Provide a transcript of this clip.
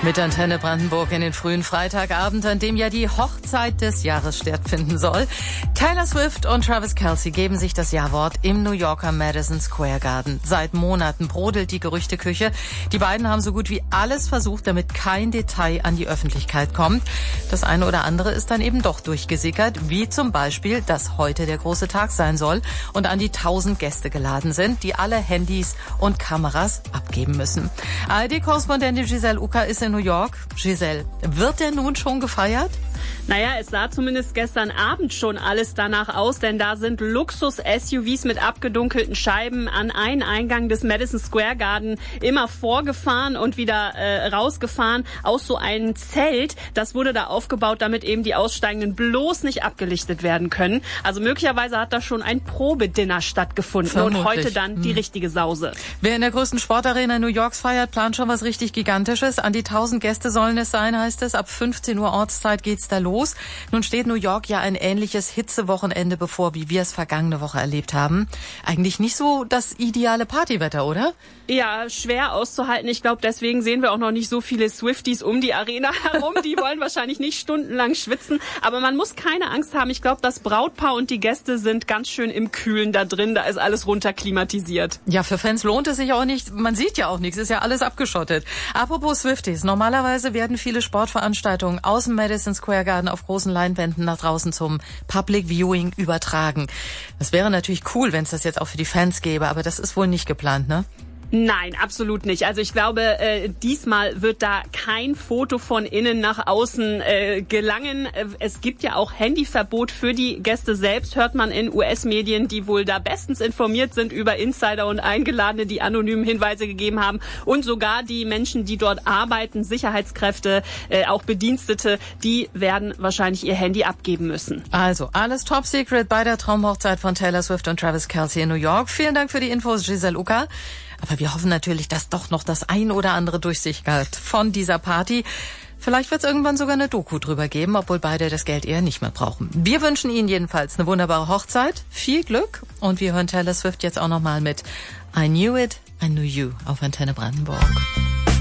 Mit Antenne Brandenburg in den frühen Freitagabend, an dem ja die Hochzeit des Jahres stattfinden soll. Taylor Swift und Travis Kelce geben sich das Ja-Wort im New Yorker Madison Square Garden. Seit Monaten brodelt die Gerüchteküche. Die beiden haben so gut wie alles versucht, damit kein Detail an die Öffentlichkeit kommt. Das eine oder andere ist dann eben doch durchgesickert, wie zum Beispiel, dass heute der große Tag sein soll und an die 1000 Gäste geladen sind, die alle Handys und Kameras abgeben müssen. ARD-Korrespondentin Giselle Ucker ist in New York. Giselle, wird der nun schon gefeiert? Naja, es sah zumindest gestern Abend schon alles danach aus, denn da sind Luxus-SUVs mit abgedunkelten Scheiben an einen Eingang des Madison Square Garden immer vorgefahren und wieder rausgefahren aus so einem Zelt. Das wurde da aufgebaut, damit eben die Aussteigenden bloß nicht abgelichtet werden können. Also möglicherweise hat da schon ein Probedinner stattgefunden. Vermutlich. Und heute dann die richtige Sause. Wer in der größten Sportarena New Yorks feiert, plant schon was richtig Gigantisches. An die 1000 Gäste sollen es sein, heißt es. Ab 15 Uhr Ortszeit geht's da los. Nun steht New York ja ein ähnliches Hitzewochenende bevor, wie wir es vergangene Woche erlebt haben. Eigentlich nicht so das ideale Partywetter, oder? Ja, schwer auszuhalten. Ich glaube, deswegen sehen wir auch noch nicht so viele Swifties um die Arena herum. Die wollen wahrscheinlich nicht stundenlang schwitzen. Aber man muss keine Angst haben. Ich glaube, das Brautpaar und die Gäste sind ganz schön im Kühlen da drin. Da ist alles runterklimatisiert. Ja, für Fans lohnt es sich auch nicht. Man sieht ja auch nichts. Ist ja alles abgeschottet. Apropos Swifties. Normalerweise werden viele Sportveranstaltungen aus dem Madison Square Garden auf großen Leinwänden nach draußen zum Public Viewing übertragen. Das wäre natürlich cool, wenn es das jetzt auch für die Fans gäbe. Aber das ist wohl nicht geplant, ne? Nein, absolut nicht. Also ich glaube, diesmal wird da kein Foto von innen nach außen gelangen. Es gibt ja auch Handyverbot für die Gäste selbst, hört man in US-Medien, die wohl da bestens informiert sind über Insider und Eingeladene, die anonymen Hinweise gegeben haben. Und sogar die Menschen, die dort arbeiten, Sicherheitskräfte, auch Bedienstete, die werden wahrscheinlich ihr Handy abgeben müssen. Also alles top secret bei der Traumhochzeit von Taylor Swift und Travis Kelce in New York. Vielen Dank für die Infos, Giselle Ucker. Aber wir hoffen natürlich, dass doch noch das ein oder andere durchsickert von dieser Party. Vielleicht wird es irgendwann sogar eine Doku drüber geben, obwohl beide das Geld eher nicht mehr brauchen. Wir wünschen Ihnen jedenfalls eine wunderbare Hochzeit, viel Glück und wir hören Taylor Swift jetzt auch nochmal mit I Knew It, I Knew You auf Antenne Brandenburg.